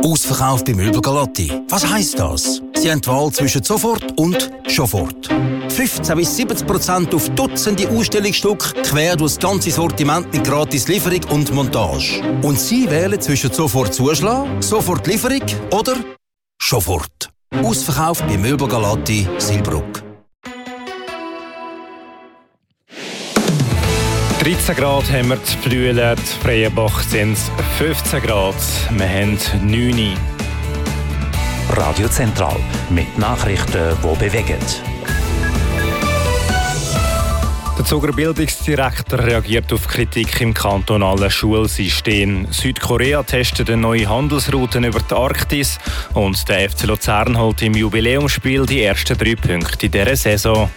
Ausverkauf bei Möbel Galatti. Was heisst das? Sie haben die Wahl zwischen sofort und Schofort. 15-70% auf Dutzende Ausstellungsstücke quer durch das ganze Sortiment mit gratis Lieferung und Montage. Und Sie wählen zwischen sofort Zuschlag, sofort Lieferung oder Schofort. Ausverkauf bei Möbel Galatti, Silbruck. 13 Grad haben wir zu Flüelen, Freienbach sind es 15 Grad, wir haben 9. Radio Zentral mit Nachrichten, die bewegen. Der Zuger Bildungsdirektor reagiert auf Kritik im kantonalen Schulsystem. Südkorea testet eine neue Handelsrouten über die Arktis und der FC Luzern holt im Jubiläumsspiel die ersten 3 Punkte in dieser Saison.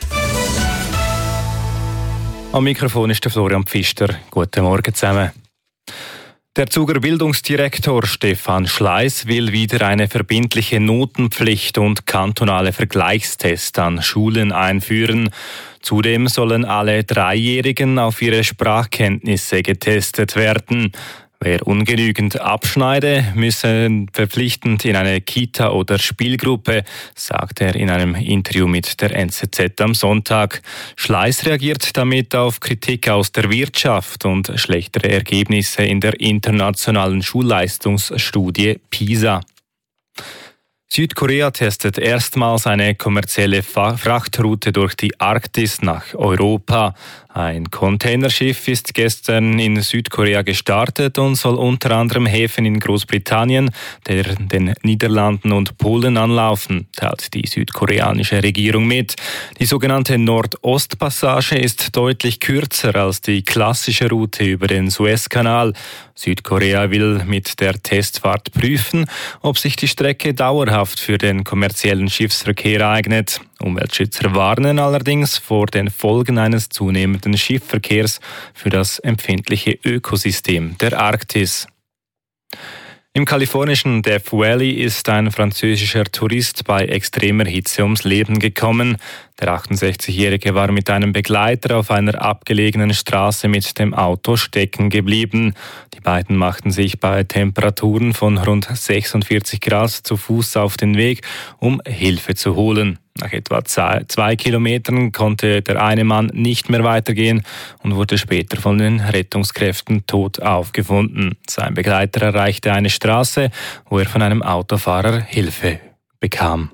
Am Mikrofon ist der Florian Pfister. Guten Morgen zusammen. Der Zuger Bildungsdirektor Stefan Schleiss will wieder eine verbindliche Notenpflicht und kantonale Vergleichstests an Schulen einführen. Zudem sollen alle Dreijährigen auf ihre Sprachkenntnisse getestet werden. Wer ungenügend abschneide, müsse verpflichtend in eine Kita oder Spielgruppe, sagt er in einem Interview mit der NZZ am Sonntag. Schleiss reagiert damit auf Kritik aus der Wirtschaft und schlechtere Ergebnisse in der internationalen Schulleistungsstudie PISA. Südkorea testet erstmals eine kommerzielle Frachtroute durch die Arktis nach Europa. Ein Containerschiff ist gestern in Südkorea gestartet und soll unter anderem Häfen in Großbritannien, den Niederlanden und Polen anlaufen, teilt die südkoreanische Regierung mit. Die sogenannte Nordostpassage ist deutlich kürzer als die klassische Route über den Suezkanal. Südkorea will mit der Testfahrt prüfen, ob sich die Strecke dauerhaft für den kommerziellen Schiffsverkehr eignet. Umweltschützer warnen allerdings vor den Folgen eines zunehmenden Schiffsverkehrs für das empfindliche Ökosystem der Arktis. Im kalifornischen Death Valley ist ein französischer Tourist bei extremer Hitze ums Leben gekommen. Der 68-Jährige war mit einem Begleiter auf einer abgelegenen Straße mit dem Auto stecken geblieben. Die beiden machten sich bei Temperaturen von rund 46 Grad zu Fuß auf den Weg, um Hilfe zu holen. Nach etwa 2 Kilometern konnte der eine Mann nicht mehr weitergehen und wurde später von den Rettungskräften tot aufgefunden. Sein Begleiter erreichte eine Straße, wo er von einem Autofahrer Hilfe bekam.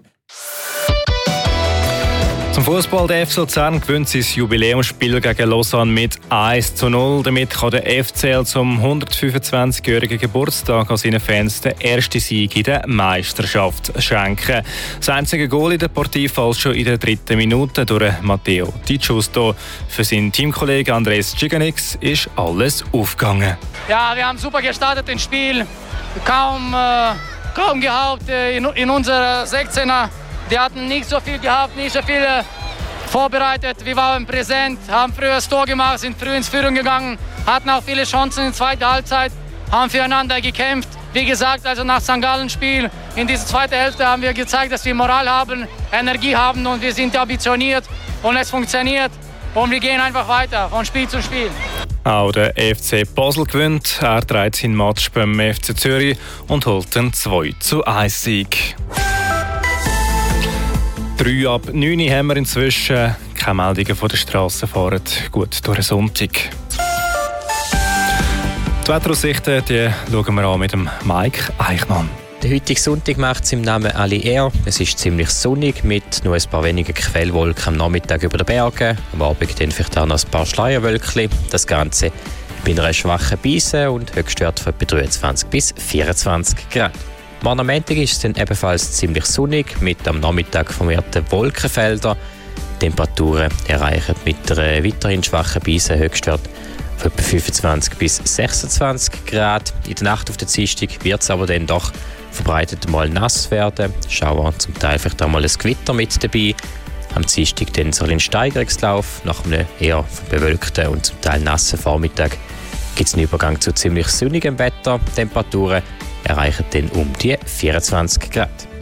Zum Fußball, der FC Luzern gewinnt sein Jubiläumsspiel gegen Lausanne mit 1:0. Damit kann der FCL zum 125-jährigen Geburtstag an seinen Fans den ersten Sieg in der Meisterschaft schenken. Das einzige Goal in der Partie fällt schon in der 3. Minute durch Matteo Di Giusto. Für seinen Teamkollegen Andres Giganix ist alles aufgegangen. Ja, wir haben super gestartet ins Spiel. Kaum gehabt in unserer 16er. Die hatten nicht so viel gehabt, nicht so viel vorbereitet. Wir waren präsent, haben früher das Tor gemacht, sind früh ins Führung gegangen, hatten auch viele Chancen in der zweiten Halbzeit, haben füreinander gekämpft. Wie gesagt, also nach St. Gallen-Spiel in dieser zweiten Hälfte haben wir gezeigt, dass wir Moral haben, Energie haben und wir sind ambitioniert und es funktioniert. Und wir gehen einfach weiter von Spiel zu Spiel. Auch der FC Basel gewinnt. Er dreht seinen Match beim FC Zürich und holt einen 2:1-Sieg. 3 ab 9 haben wir inzwischen. Keine Meldungen von der Straße fahren gut durch den Sonntag. Die Wetteraussichten die schauen wir an mit dem Mike Eichmann. Der heutige Sonntag macht es im Namen alle eher. Es ist ziemlich sonnig mit nur ein paar wenigen Quellwolken am Nachmittag über den Bergen. Am Abend dann vielleicht auch noch ein paar Schleierwölkchen. Das Ganze bei einer schwachen Brise und Höchstwert von etwa 23 bis 24 Grad. Morgen am Montag ist es dann ebenfalls ziemlich sonnig mit am Nachmittag vermehrten Wolkenfeldern. Temperaturen erreichen mit einer weiterhin schwachen Brise Höchstwert von etwa 25 bis 26 Grad. In der Nacht auf den Dienstag wird es aber dann doch verbreitet mal nass werden. Schauer, zum Teil vielleicht auch mal ein Gewitter mit dabei. Am Dienstag dann so ein Steigerungslauf. Nach einem eher bewölkten und zum Teil nassen Vormittag gibt es einen Übergang zu ziemlich sonnigem Wetter. Temperaturen erreichen dann um die 24 Grad.